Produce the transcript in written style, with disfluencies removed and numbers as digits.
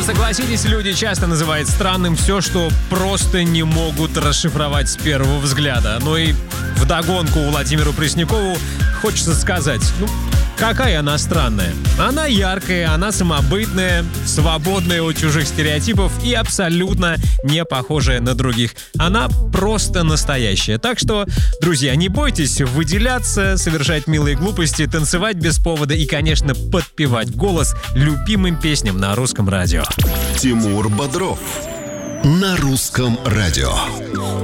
Согласитесь, люди часто называют странным все, что просто не могут расшифровать с первого взгляда. Ну и вдогонку Владимиру Преснякову хочется сказать, какая она странная. Она яркая, она самобытная, свободная от чужих стереотипов и абсолютно не похожая на других. Она просто настоящая. Так что, друзья, не бойтесь выделяться, совершать милые глупости, танцевать без повода и, конечно, подпевать в голос любимым песням на русском радио. Тимур Бодров на русском радио.